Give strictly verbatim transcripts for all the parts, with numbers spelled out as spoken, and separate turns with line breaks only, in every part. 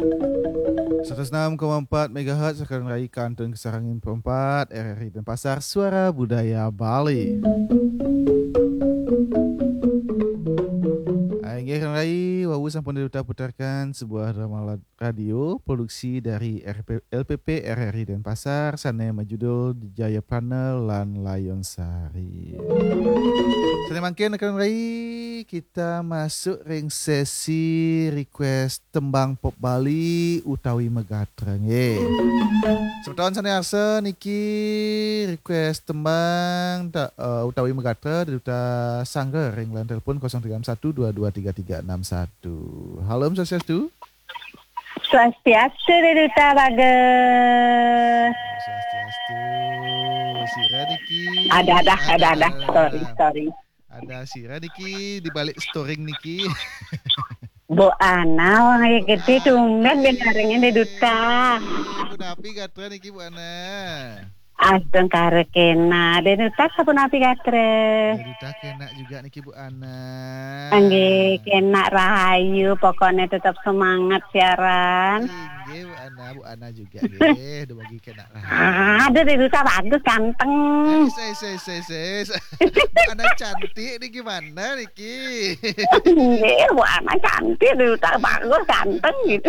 seratus enam koma empat megahertz akan meraih Kanton Kesarangin Perempat, R R I Denpasar, Suara Budaya Bali. Ingin akan meraih Wawu sampun diduta putarkan sebuah drama radio produksi dari R P, L P P R R I Denpasar, sana majudul Jaya Prana lan Layon Sari. Sana mungkin akan meraih kita masuk ring sesi request tembang pop Bali utawi Megatreng. Sebetulan sana asa niki request tembang ta, uh, utawi Megatreng diduta sangger ring lan telepon nol tiga satu dua dua tiga tiga enam satu. Halo Om Swastiastu.
Swastiastu Duta Bagus.
Swastiastu. Sira Niki.
Ada ada ada ada. Sorry sorry.
Ada Sira Niki di balik storing Niki.
Bu Ana orang gede tumben benarnya di Duta.
Kenapa gatra Niki Bu Ana?
Asdeng kare kena, dan Duta kapun api gatre.
Duta kena juga Niki Bu Ana.
Angge kena rahayu, pokoknya tetap semangat siaran.
Nggih Bu Ana, Bu Ana juga nggih, udah bagi kena rahayu.
Ah, ada di Duta bagus ganteng.
Ses ses ses ses. Bu Ana cantik nih gimana Niki?
Nggih, Bu Ana cantik, di Duta bagus ganteng gitu.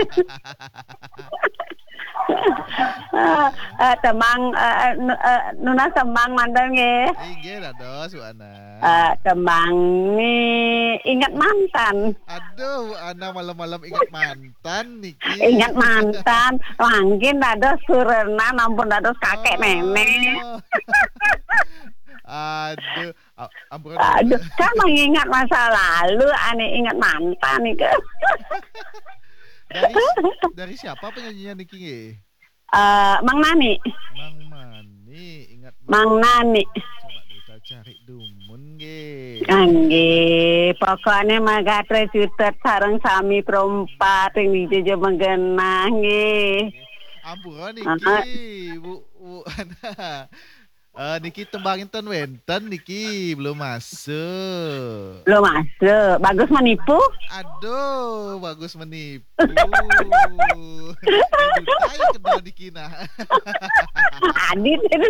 uh, uh, temang uh, uh, nuna semang mandang nge.
Nggih dados Bu Ana.
Uh, temang ni ingat mantan.
Aduh Bu Ana malam-malam ingat mantan niki.
Ingat mantan, mungkin dados surena nampun dados kakek
Oh.
nenek.
Aduh, ampun.
Aduh, kan mengingat masa lalu, aneh ingat mantan nih ke.
Dari dari siapa penyanyinya niki nggih?
Uh, Mang Nani,
Mang Mani, ingat
Mang Nani.
Coba kita cari dumun nggih.
Angge, pokoknya magatre jutet sareng sami perempat yang dijeje menggenah nge.
Ampun niki, Bu Bu Ana. Eh niki tembangin ten wenten niki belum masuk.
Belum masuk, bagus menipu.
Aduh, bagus menipu. Ayo kenal niki nah.
Adit itu.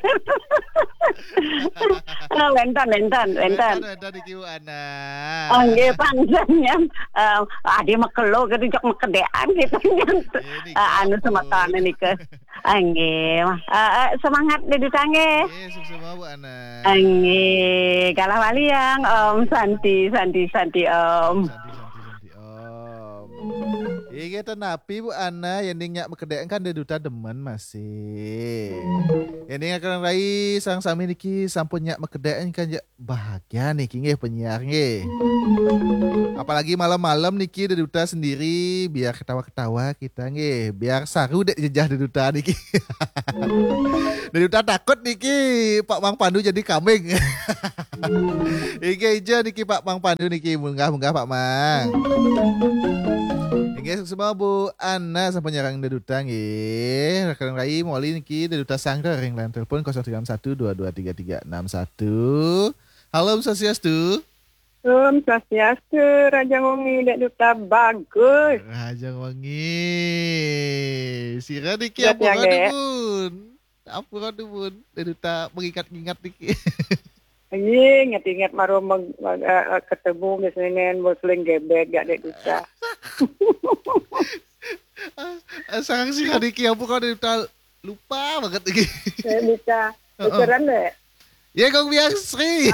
Oh, Wenten, wenten, wenten.
Wenten niki Bu Ana.
Angge panjangnya, adi makelo kedijak makedean gitu.
Ini
Anu
kapal.
semakane nike. Angge, semangat di ditangge.
Yes, sama Bu Ana.
Angge, kalah waliang Om Santi, Santi, Santi Om.
Santi santi santi Om. Iya tenapi Bu Ana yang nyak mekedek kan dia duta demen masih. Yang nyak akan rai sang sami niki sampun nyak mekedek kan ya bahagia niki nggih penyiar nggih. Apalagi malam-malam niki dia duta sendiri biar ketawa-ketawa kita nggih, biar saru dek jejah dia duta niki. Dia duta takut niki Pak Mang Pandu jadi kambing. Iki aja niki Pak Mang Pandu niki munggah-munggah Pak Mang. Nggih semua Bu Ana sampai nyerang deduta nggih. Rekan rai moli niki deduta sangre ring line telepon nol tiga satu dua dua tiga tiga enam satu. Halo Om Swastiastu.
Om Swastiastu, Raja Wangi Dek Duta Bagus.
Raja Wangi. Sira niki
Siap,
apa
ya, Ge?
bun? Apa bun? Deduta mengingat-ingat niki.
Lagi ingat-ingat maru mag, mag, uh, ketemu di Senin muslim gebek gak Dek Duta.
Sekarang sih niki apa kau deduta lupa banget niki.
Dek Duta, beneran Dek.
Ya Kong Biang Sri.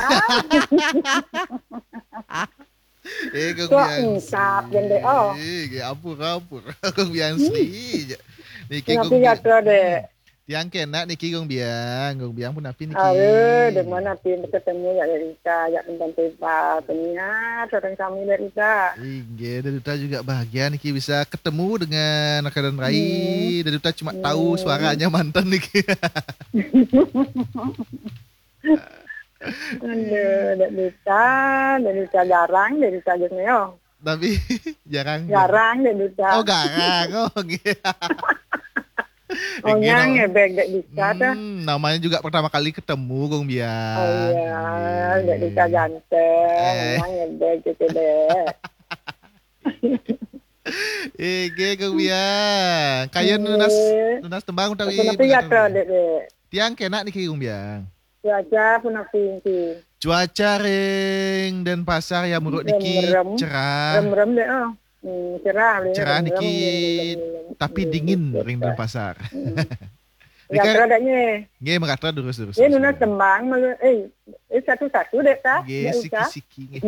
Eh Kong
Kok
Biang
engkap, yang Dek, oh.
Ya ampun ampun. Kong Biang Sri. Niki
Kenapa
Kong
gak
Biang.
Dek?
Tiang kena niki Kong Biang. Kong Biang pun api niki.
Aduh, di mana pin ketemu ya Dek Duta, ya tentang tiba penyiar, orang kami Dek Duta.
Iya, Deduta juga bahagia niki bisa ketemu dengan rekan Rai. Deduta cuma tahu suaranya mantan niki.
Aduh, Dek Duta, Dek Duta jarang, Dek Duta jengyo.
Tapi jarang.
Jarang Dek Duta.
Oh garang. Oh gitu.
Oh yang ngebek Dek Duta dah.
Hmm, namanya juga pertama kali ketemu Kong Biang.
Oh iya, Dek Duta ganteng,
Eh.
yang ngebek gitu deh.
Ege Kang Biang. Kayen nunas
Nggih.
nunas tembang utawi
Napi gatel dek dek.
tiang kena niki Kang Biang.
Cuaca pun napi iki.
Cuaca ring dan pasar ya menurut niki
Rem-rem.
cerah.
Rem-rem dek oh. Hmm, cerah dek.
Cerah
Rem-rem,
niki
ngilem-ngilem.
tapi
Hmm,
dingin
gitu.
ring dan pasar.
Gatel
Nika
deknya.
nggih mengatra terus-terus.
Ini nunas tembang malu eh eh satu-satu dek ta.
Nggih
Nggak usah.
siki-siki nggih.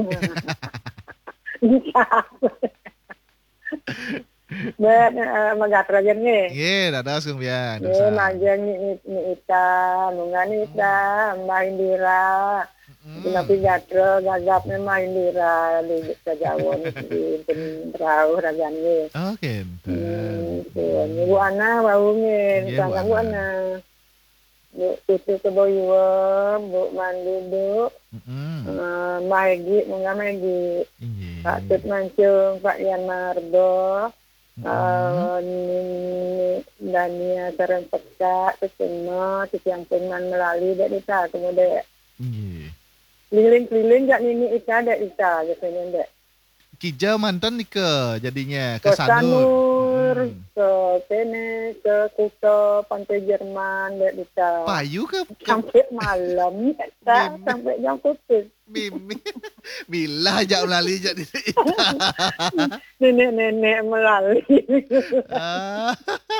Bet magatra jen nge.
Nggih, dados Kang Biang.
Ye majeng ni ni ita, nungan ita, Mbah Indira. Napi gatra gagap ni Mbah Indira di Kajawon di Penrau ragan nge.
Oh, kenten.
Bu Ana bau nge,
Nggih, Bu
sangang Bu
Ana.
Ana. Bu Tutu Keboyuwa, Bu Mandudu,
Heeh.
eh, Mbah Egi, nungan Egi.
Nggih.
Pak Tut Mancung, Pak Yan Mardo,
Mm-mm.
uh, Nini Dania Sarang Peka, Kesema, yang pengen melalui dek Ita, kemudian
Nggih.
keliling-keliling jak Nini Ita dek Ita, biasanya dek.
Kijau mantan nika jadinya ke
Ke
Sanur.
Sanur,
Mm.
ke Sene, ke Kuta, Pantai Jerman dek Ita.
Payu ke ke
Sampai malam, Ita,
Mimi.
sampai jam putih.
Mimi. Bila ajak melalui jadi
Nenek-nenek melalui.
Ah.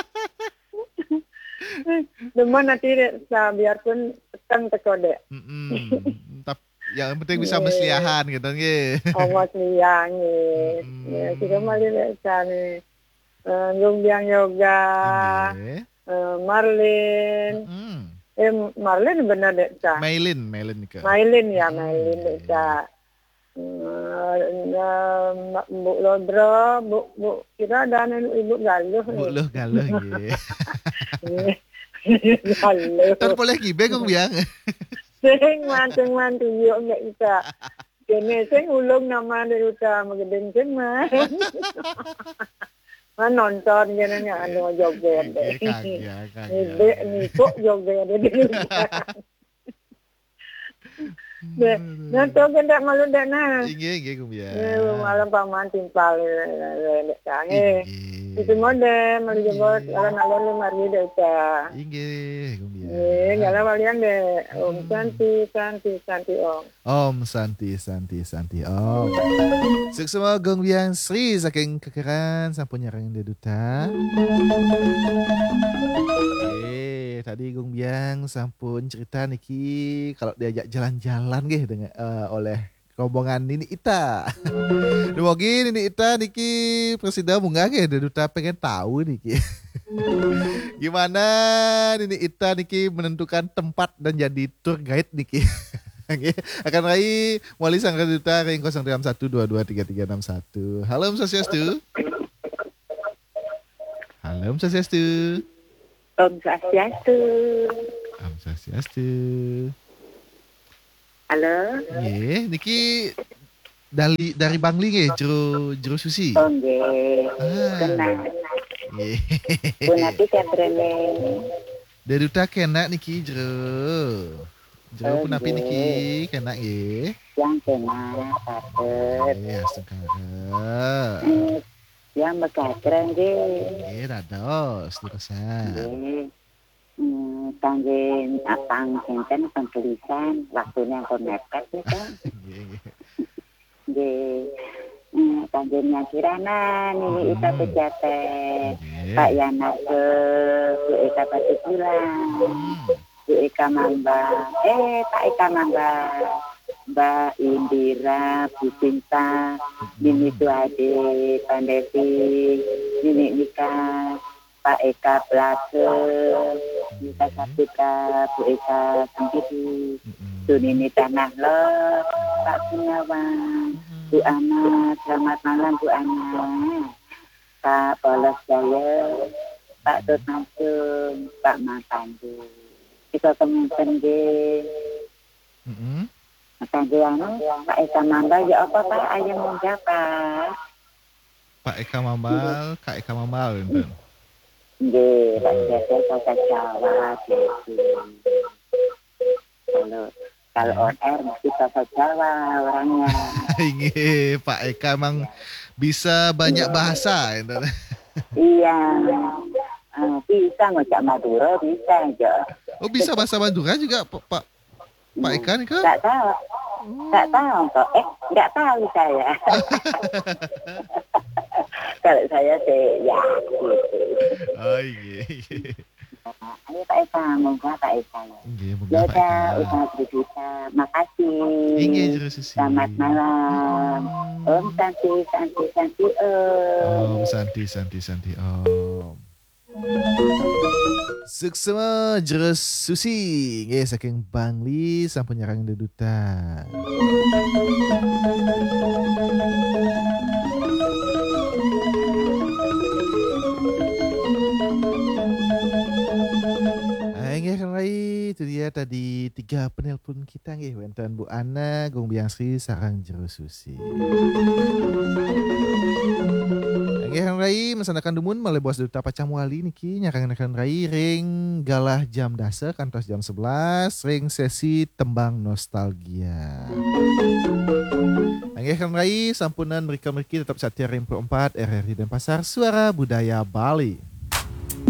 Demen nanti dek, sa biarpun tekan teko dek.
Mm-mm. Tapi yang penting bisa mesliahan gitu nggih.
Awas liang ni.
Mm.
Ya, kita mari dek ni. Uh, Gumbiang Yoga,
Nggih.
uh, Marlin.
Mm.
Eh, Marlin benar dek sa.
Mailin, Mailin nika.
Mailin ya, Mailin dek sa. Uh, uh, Bu Lodro, Bu, Bu, kira ada anak Ibu Galuh.
Bu luh galuh nggih.
Galuh.
Tan boleh gibe Kang Biang.
Sing mancing mantu yo nggak bisa. Kene sing ulung nama dari uta magedeng sing mah. Man nonton kene nya anu joget deh.
Nggih, Kang ya, Kang
Ni
ya.
be ni kok joget di Dek, nah to gendak malu dek nah.
Nggih, nggih Kang Biang.
Eh malam paman timpal dek sange.
Nggih.
Itu mode malu jebot alon-alon lu mari dek ta.
Nggih, Kang Biang.
Eh gala walian dek. Om Santi Santi Santi Om.
Om Santi Santi Santi Om. Suksema Gong Biang Sri saking kekeran sampun nyarang deduta. Eh, tadi Gong Biang sampun cerita niki kalau diajak jalan-jalan nggih dengan eh, oleh rombongan Nini Ita. Dumogi Nini Ita niki presiden munggah nggih deduta pengen tahu niki. Gimana Nini Ita niki menentukan tempat dan jadi tour guide niki. Oke, akan raih wali sang duta ring nol enam satu dua dua tiga tiga enam satu. Halo Om Swastiastu. Halo Om Swastiastu.
Om Swastiastu.
Om Swastiastu.
Halo.
Nggih, niki dari dari Bangli nggih, jero jero susi.
Oh nggih.
Ah.
Kenal.
Nggih.
Bu Nati katrene.
Dari duta kena niki jero. Jero pun api
Oke.
niki kena nggih.
Yang kenal patet.
Nggih, astagfirullah.
Eh, Yang bekatren nggih.
Nggih, dados terusan.
Nggih. Hmm, kangge apang enten pentulisan waktunya pun mepet nih kan.
Nggih, nggih.
Nggih. Hmm, kangge nyakirana nih Ita pejaten.
Nggih.
Pak Yana ke Bu Eka Patikulan.
Hmm.
Bu Eka Mamba. Eh, Pak Eka Mamba. Mbak Indira, Bu Cinta, Nini Tuade, Pandevi, Nini Nika, Pak Eka Plake, Nita Sapika, Bu Eka Sangkiti,
Mm-mm.
Bu Nini Tanah Lo, Pak Punyawan, Bu Ana, selamat malam Bu Ana, Pak Polos Jaya, Pak Tut Mansung, Pak Mapandu. Kita teman-teman
Mm-mm.
Kangge anu Pak Eka Mamba ya apa Pak ayam muda Pak.
Pak Eka Mambal, Kak Eka Mambal enten.
Nggih, Pak Jasa kota Jawa gitu. Kalau kalau on air mesti kota Jawa orangnya.
Nggih, Pak Eka emang Bisa banyak bahasa.
Iya. Uh, bisa ngocak Madura, bisa aja.
Oh bisa bahasa Madura juga Pak Pak, Pak Eka nih kak?
Nggak tahu, nggak tahu kok. Eh, nggak tahu saya. Kalau saya sih ya gitu.
Oh iya.
Ayo Pak Eka, moga Pak Eka.
Iya, moga
Ya
Pak Eka.
udah, udah berjuta. Makasih.
Iya, Jero Susi.
Selamat malam. Om Santi, Santi, Santi, Om.
Om Santi, Santi, Santi, Om. Suksema Jero Susi. Nggih saking Bangli sampun nyerang deduta. Nggih, itu dia tadi tiga penelpon kita nggih wonten Bu Ana, Gung Biangsi sareng Jero Susi. Nggih Rai mesanakan dumun malebos duta Pacamuali niki nyarangaken Rai ring galah jam dasa kantos jam sebelas ring sesi tembang nostalgia. Nggih Rai sampunan mereka-mereka tetap setia ring empat R R I Denpasar Suara Budaya Bali.